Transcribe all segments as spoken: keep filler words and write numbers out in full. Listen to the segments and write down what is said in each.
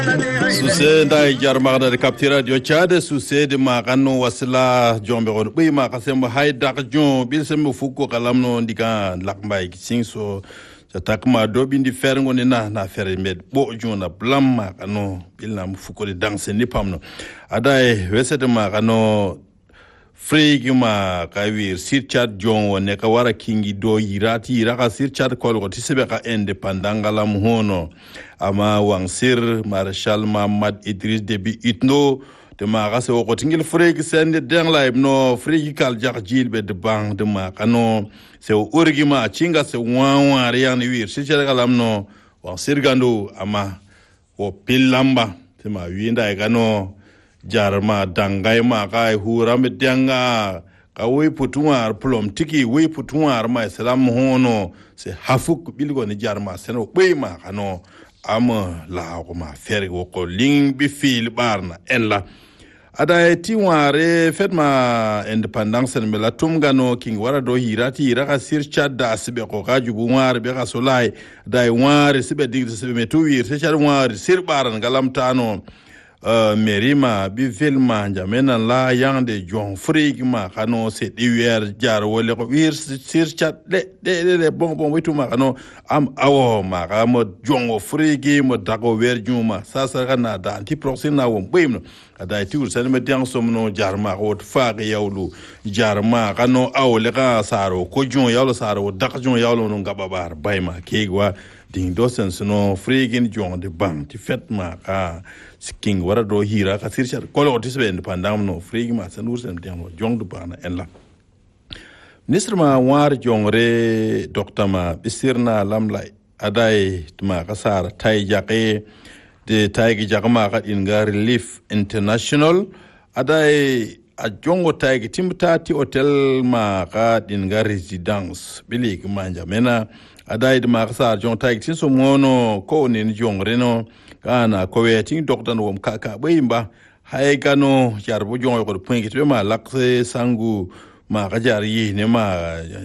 Suse da jarma da kaptira dio chade suse de magano wasla jombe on bi ma kasemba hayda jon bil sembo fuko kalamno ndika lakmbay sing so takma do bindi fergo ni na na fere med bo jona blam ma kano bil na fuko de danse ni pamno adai wesede ma kano free ma kawir sirchat jon wone ka wara kingi do yirati yiraka sirchat ko ko tisebe ka independant galam hono ama wangsir marshal Mamad Idris Deby Itno de ma gase ko tingil free ki sende den live no free kal jak jilbe de bang de ma kano se urgi ma chinga se wawa rian wir sirchat galam no wangsir gando ama o pilamba te ma winda e kano jarma dangay ma kai huram danga ka we putuar plom tiki we putuar ma salam hono se hafuk bilgo ni jarma seno be ma kano am la ko ma fer go ko ling bi fil barna ella ada ti ware fet ma independence en la tumgano king wara do hirati raka sir chadda sibe ko kaju bu war be ka solai dai war sibe dig sibe metuwi se char war sir baran galam tano Uh, merima bi filma jamena la yande jon frigma kano se diwer jar wole ko wir sir chat de de de bon bon witu ma kano am awo ma ka mo jon frigi mo dago wer juma sasa kana da anti proxina won bim ada tiur sen me diang somno jar ma ko fa ga yawlu jar ma kano awo le ka saro ko jon yawlo saro dak jon yawlo no ngaba bar bayma kegwa ding dosen no frigin jon de bang ti fet ma ka king wara do hira ka sircha kolo tisbe independent no frigi ma sanur sen diamo jong du bana en la ministre ma war jongre docteur ma bisirna lamlay adai tuma kasar tay jaqe de tay gi jaqma ka inga relief international adai a jongo tay gi timtati hotel ma ka inga residence bili ki manja mena adai de ma kasar jong tay gi tin so mono ko ni jongre no kana ko wetin doctor no ka ka bayimba hay gano jarbo jongo ko point ki ma lakse sangu ma ka jari ne ma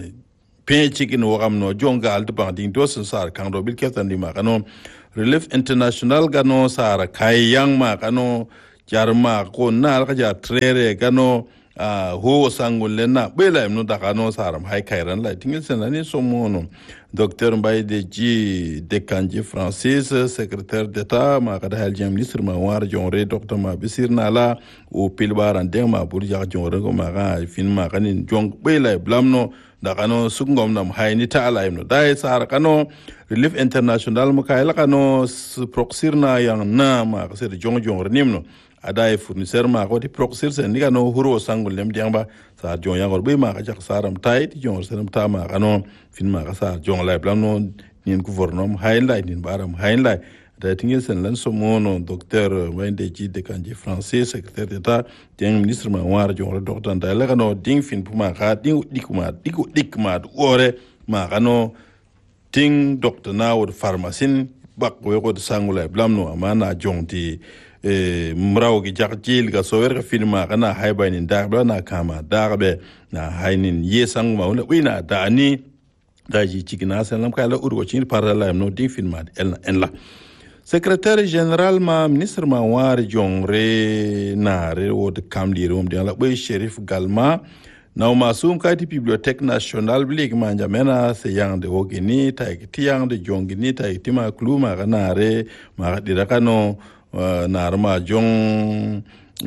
penchi kin wogam no jonga al de ding dos sar kan do bil ketan di ma kano relief international gano sar kai yang ma kano jarma ko na ka ja trere gano a ho sangu lena bela no da kano saram hay kairan la tingin senani somono docteur Mbaye Deji Dekanji Francis secrétaire d'état ma kada haljam ministre ma war jonre docteur ma bisir nala o pilbaran de ma bur ja jonre ko ma ga fin ma kanin jong bela blamno da kano sungom nam hayni ta ala no dai sar kano relief international ma kayla kano proxirna yang na ma ka ser jong jongre nimno adai fournisseur ma ko ti proxir sen ni kano huro sangul lem diamba sa jon yangol be ma ka jak saram tay ti jon senam ta ma kano fin ma ka sa jon lay plan no nin gouvernement highlight nin baram highlight da tingel sen lan so mono docteur Wende Ji de Kanji français secrétaire d'état den ministre ma war jon docteur da la kano ding fin pu ma ka ding dikuma diku dikma ore ma kano ting docteur na wor pharmacien bak ko ko sangulay blamno amana jonti e mraw gi jakjil ga sower ga filma kana haybanin dagba na kama dagbe na haynin yesang ma wala wina dani daji cikina salam kala urgo cin parala no di filma en la secrétaire général ma ministre ma war jongre na re wod kamli rom de la boy Sheriff Galma na masum kati bibliothèque nationale bilik ma jamena se yang de wogini tay tiyang de jongini tay tima kluma kana re ma dira kano narma jong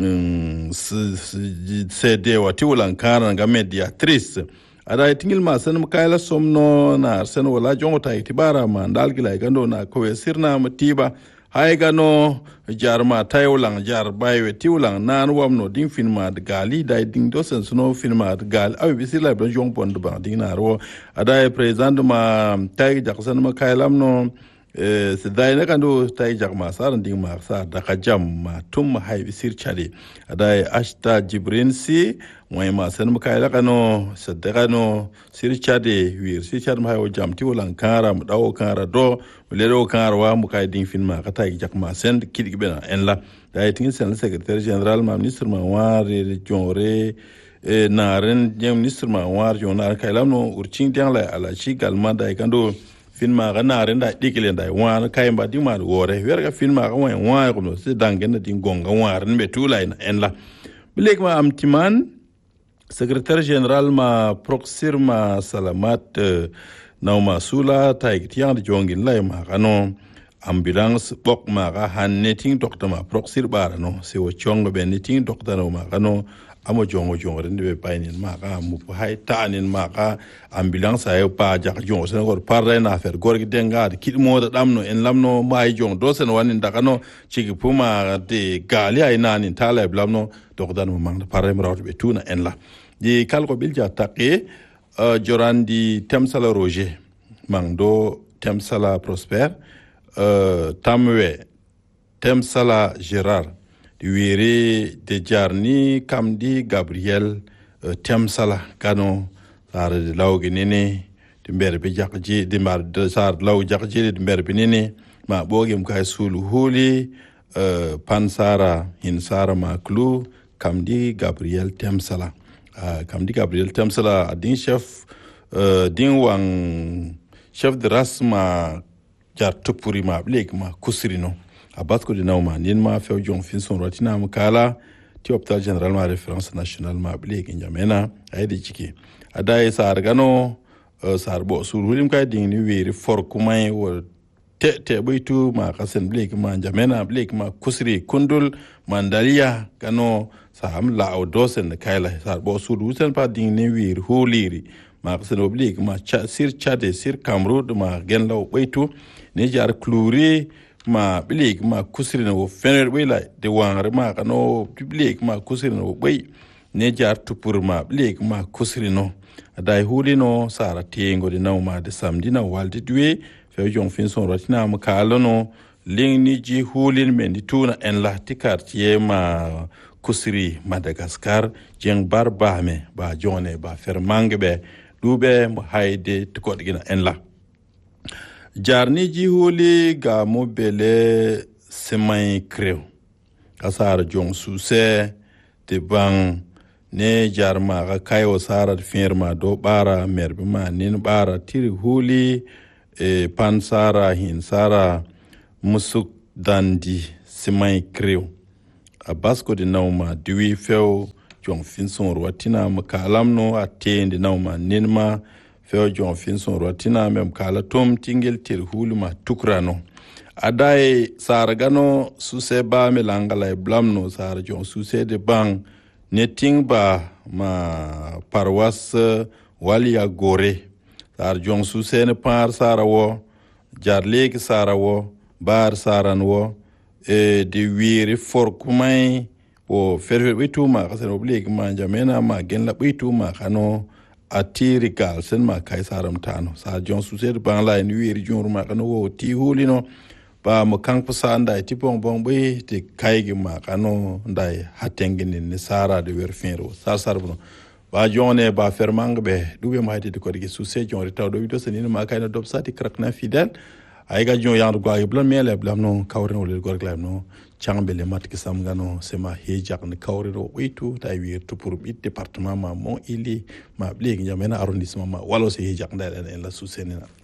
cd wati ulankara nga mediatrice ada tingil ma san makaila somno na san wala jong ta itibara ma dalgila gando na ko sirna matiba hay gano jarma tayulang jar baywe tiulang nan wamno ding filma de gali dai ding dosen suno filma de gal aw bisila be jong pond ba ding na ro ada president ma tay jaksan makailam no eh sidai na kando tai jagma saran ding ma sa da kajam ma tum hay bisir chali adai ashta jibrin si moy ma san mukai la kano sadaka no sir chade wir sir chad ma hay jam ti wolan kara mu dawo kara do le do kara wa mukai ding fin ma kata jagma sen kidi bena en la dai tin sen secrétaire général ma ministre ma wari jonre e naren jem ministre ma war jona kailam no urchin tiang la ala chi galma dai kando fin ma ga na renda dikile ndai wa kai ba di ma wore wer ga fin ma ga wa wa ko se dangen di gonga wa ren be tulai na en la bilek ma amtiman secrétaire général ma proxir ma salamat na ma sula ta iktiyan di jongin lai ma kano ambulance bok ma ga hanneting doctor ma proxir bara no se wo chongo be neting doctor no ma kano amo jongo jongo rende be painin ma ga mu hay tanin ma ga ambulance ay pa jak jongo sen gor parre na affaire gor gi denga kit mo da damno en lamno mai jong do sen wanin daga no chigi puma de gali ay nanin tala blamno doctor no ma parre mo rawbe tuna en la di kalko bilja taqe uh, jorandi temsala roger mangdo temsala prosper uh, tamwe temsala gerard di wiri de jarni kamdi gabriel uh, temsala kano sar de lawgi nene di mberbe jakji di mar de sar law jakji di mberbe nene ma bogem kay sulu huli uh, pansara hinsara maklu kamdi gabriel temsala Uh, kamdi Gabriel Temsala din chef uh, din wang chef de race ma jar tupuri ma blek ma kusrino abat ko dina ma nin ma fe jong fin son rotina ma kala ti hôpital général ma référence nationale ma blek njamena ay de ciki adai sar gano uh, sar bo sur hulim kay din ni weri for kumay wo te te boytu ma kasen blek ma njamena blek ma kusri kundul mandalia gano sam la o dosen kaila sar bo su dusen pa ding ne wir holiri ma kasen oblik ma cha sir chade sir kamrud ma gen law boytu ne jar kluri ma blik ma kusri no fener wela de wangre ma kano public ma kusri no boy ne jar tupur ma blik ma kusri no dai huli no sara tengo de nawma de samedi na waldi duwe fe jong fin son rotina ma kala no ling ni ji hulin men di tuna en la ti quartier ma kusri Madagascar jeng bar bahme ba jone ba fermange be dube mo hayde to ko digina en la jarni ji huli ga mo bele semay creo kasar jong suse te bang ne jarma ga kayo sara firma do bara merbe ma nin bara tiri huli e pansara hin sara musuk dandi semay creo a basko de nauma diwi few jong finson rotina makalamno atende nauma ninma few jong finson rotina mem kala tom tingel tel huluma tukrano adai sargano suse ba melangala blamno sar jong suse de bang neting ba ma parwas walia gore sar jong suse ne par sarawo jarlek sarawo bar saranwo e de wiri for kumai o ferfe bitu ma kasen oblig ma jamena ma gen la bitu ma kano atiri gal sen ma kai saram tano sa jon suser ban la ni wiri jor ma kano wo ti hulino ba mo kan pusa ndai ti bong bong be te kai gi ma kano ndai hatengin ni sara de wer finro sar sar buno ba jone ba fermang be dube ma hadi ko digi suser jon retaw do wido sen ni ma kai na dob sati krakna fidel ay ga jon yang gwa iblan mele blam no kawre no le gorglam no chambele mat ki sam gano sema hejak ne kawre ro witu tay wir to pour bit département ma mon ili ma bleg jamena arrondissement ma walo se hejak ndal en la sous-sénégal